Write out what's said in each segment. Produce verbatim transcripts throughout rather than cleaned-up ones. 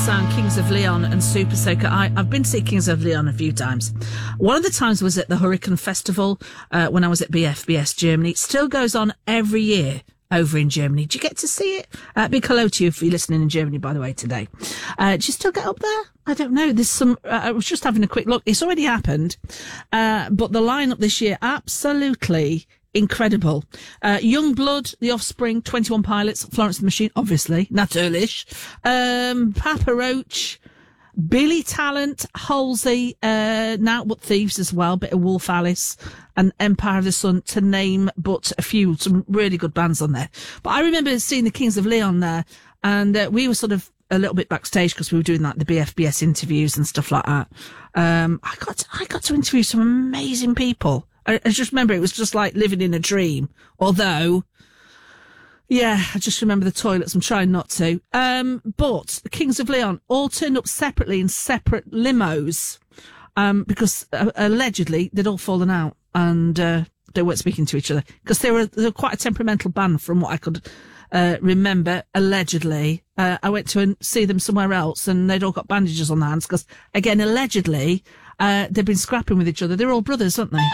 Sound Kings of Leon and Super Soaker. I, I've been to see Kings of Leon a few times. One of the times was at the Hurricane Festival uh, when I was at B F B S Germany. It still goes on every year over in Germany. Do you get to see it? Uh, big hello to you if you're listening in Germany, by the way, today. Uh, do you still get up there? I don't know. There's some, uh, I was just having a quick look. It's already happened. Uh, but the lineup this year, absolutely incredible. Uh, Youngblood, The Offspring, twenty-one Pilots, Florence and the Machine, obviously, natürlich. Um, Papa Roach, Billy Talent, Halsey, uh, Now But Thieves as well, bit of Wolf Alice, and Empire of the Sun, to name but a few. Some really good bands on there. But I remember seeing the Kings of Leon there, and uh, we were sort of a little bit backstage because we were doing like the B F B S interviews and stuff like that. Um, I got to, I got to interview some amazing people. I, I just remember it was just like living in a dream. Although, yeah, I just remember the toilets. I'm trying not to. Um, but the Kings of Leon all turned up separately in separate limos, um, because uh, allegedly they'd all fallen out and uh, they weren't speaking to each other because they were, they were quite a temperamental band from what I could uh, remember. Allegedly, uh, I went to see them somewhere else and they'd all got bandages on their hands because, again, allegedly, uh, they've been scrapping with each other. They're all brothers, aren't they?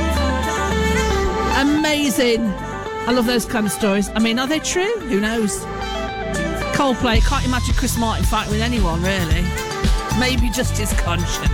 Amazing. I love those kind of stories. I mean, are they true? Who knows? Coldplay. Can't imagine Chris Martin fighting with anyone, really. Maybe just his conscience.